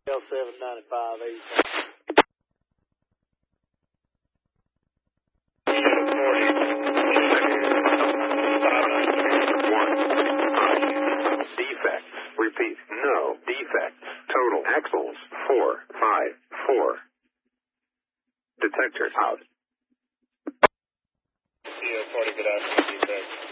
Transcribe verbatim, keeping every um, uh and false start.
L seven ninety-five eight. Defects. Repeat. No defects. Total axles four five four. Detector out. Kilo forty, good afternoon, defects.